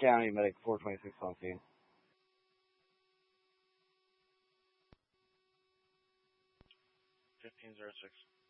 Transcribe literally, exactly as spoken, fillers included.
County, Medic four twenty-six on scene. fifteen zero six.